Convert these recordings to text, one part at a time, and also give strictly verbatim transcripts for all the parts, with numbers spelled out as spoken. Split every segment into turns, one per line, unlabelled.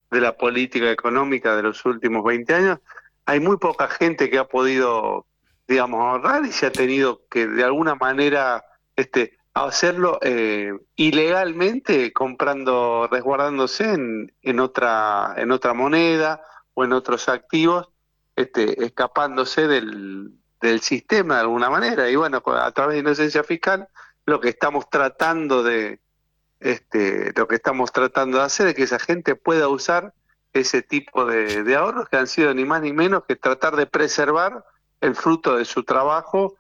de la política económica de los últimos veinte años, hay muy poca gente que ha podido, digamos, ahorrar y se ha tenido que de alguna manera este, hacerlo eh, ilegalmente, comprando, resguardándose en, en otra, en otra moneda o en otros activos, este, escapándose del, del sistema de alguna manera. Y bueno, a través de inocencia fiscal, lo que estamos tratando de este, lo que estamos tratando de hacer es que esa gente pueda usar ese tipo de, de ahorros que han sido ni más ni menos que tratar de preservar el fruto de su trabajo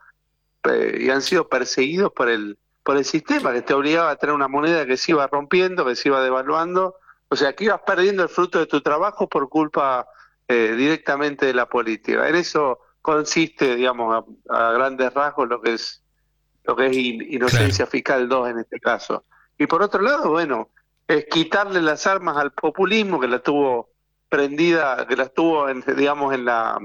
eh, y han sido perseguidos por el por el sistema que te obligaba a tener una moneda que se iba rompiendo, que se iba devaluando, o sea que ibas perdiendo el fruto de tu trabajo por culpa eh, directamente de la política. En eso consiste, digamos, a, a grandes rasgos lo que es lo que es in,
Claro.
inocencia fiscal dos en este caso. Y por otro lado, bueno, es quitarle las armas al populismo que la tuvo prendida, que la tuvo, en, digamos, en la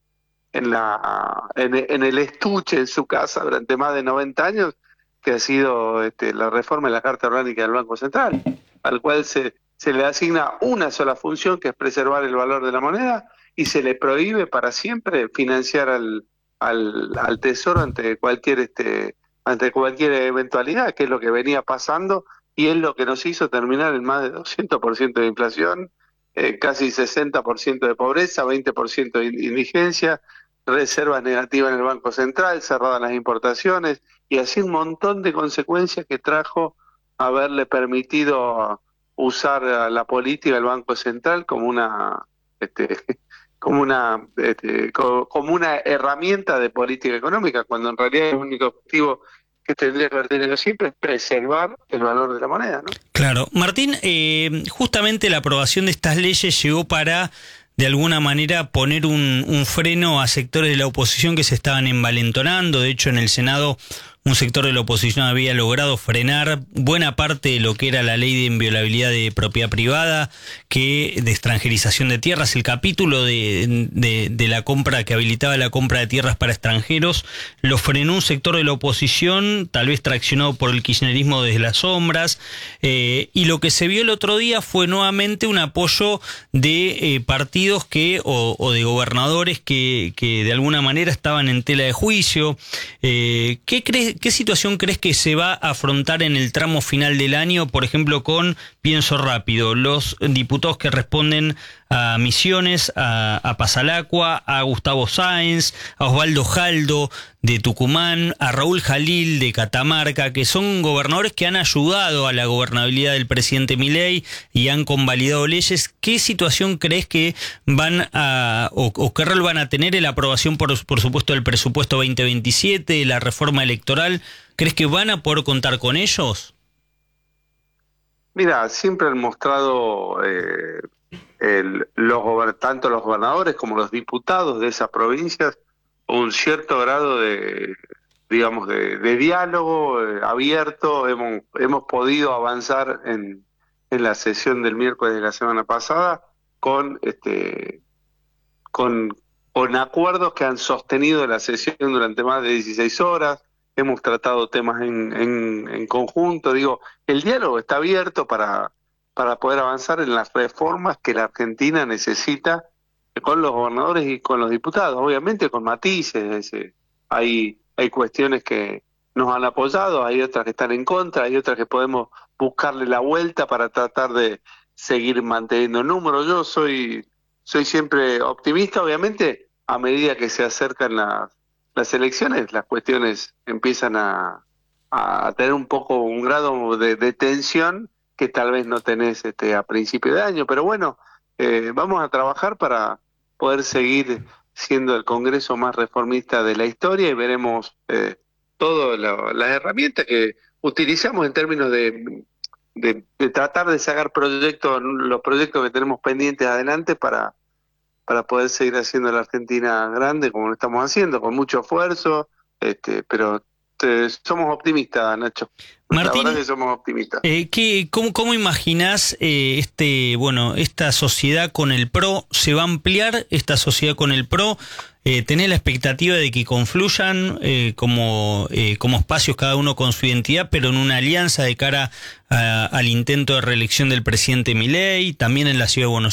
en la en, en el estuche en su casa durante más de noventa años, que ha sido este, la reforma de la Carta Orgánica del Banco Central, al cual se, se le asigna una sola función, que es preservar el valor de la moneda, y se le prohíbe para siempre financiar al, al, al Tesoro ante cualquier este ante cualquier eventualidad, que es lo que venía pasando, y es lo que nos hizo terminar en más de doscientos por ciento de inflación, eh, casi sesenta por ciento de pobreza, veinte por ciento de indigencia, reservas negativas en el Banco Central, cerradas las importaciones, y así un montón de consecuencias que trajo haberle permitido usar a la política del Banco Central como una este, como una este, co- como una herramienta de política económica, cuando en realidad el único objetivo que tendría que haber tenido siempre es preservar el valor de la moneda, ¿no?
Claro. Martín, eh, justamente la aprobación de estas leyes llegó para, de alguna manera, poner un, un freno a sectores de la oposición que se estaban envalentonando. De hecho, en el Senado, un sector de la oposición había logrado frenar buena parte de lo que era la ley de inviolabilidad de propiedad privada, que de extranjerización de tierras, el capítulo de, de, de la compra que habilitaba la compra de tierras para extranjeros, lo frenó un sector de la oposición, tal vez traccionado por el kirchnerismo desde las sombras, eh, y lo que se vio el otro día fue nuevamente un apoyo de eh, partidos que o, o de gobernadores que, que de alguna manera estaban en tela de juicio. Eh, ¿qué crees? ¿Qué situación crees que se va a afrontar en el tramo final del año, por ejemplo, con, pienso rápido, los diputados que responden a Misiones, a, a Pasalacua, a Gustavo Sáenz, a Osvaldo Jaldo de Tucumán, a Raúl Jalil de Catamarca, que son gobernadores que han ayudado a la gobernabilidad del presidente Milei y han convalidado leyes? ¿Qué situación crees que van a, o, o qué rol van a tener en la aprobación, por, por supuesto, del presupuesto veinte veintisiete, la reforma electoral? ¿Crees que van a poder contar con ellos?
Mira, siempre han mostrado eh, el, los gober- tanto los gobernadores como los diputados de esas provincias un cierto grado de, digamos, de, de diálogo eh, abierto. Hemos, hemos podido avanzar en, en la sesión del miércoles de la semana pasada con este con, con acuerdos que han sostenido la sesión durante más de dieciséis horas. Hemos tratado temas en, en, en conjunto. Digo, el diálogo está abierto para, para poder avanzar en las reformas que la Argentina necesita con los gobernadores y con los diputados, obviamente con matices. eh, Hay, hay cuestiones que nos han apoyado, hay otras que están en contra, hay otras que podemos buscarle la vuelta para tratar de seguir manteniendo el número. Yo soy soy siempre optimista, obviamente, a medida que se acercan las, las elecciones, las cuestiones empiezan a, a tener un poco un grado de, de tensión que tal vez no tenés este, a principio de año, pero bueno, eh, vamos a trabajar para poder seguir siendo el Congreso más reformista de la historia y veremos eh, todas las herramientas que utilizamos en términos de de, de tratar de sacar proyectos, los proyectos que tenemos pendientes adelante para, para poder seguir haciendo la Argentina grande como lo estamos haciendo, con mucho esfuerzo, este, pero te, somos optimistas, Nacho. La verdad
Martín,
que somos optimistas.
Eh, ¿qué, cómo, ¿Cómo imaginás eh, este, bueno, esta sociedad con el PRO? ¿Se va a ampliar esta sociedad con el PRO? Eh, ¿Tenés la expectativa de que confluyan eh, como, eh, como espacios cada uno con su identidad, pero en una alianza de cara a, al intento de reelección del presidente Milei, también en la Ciudad de Buenos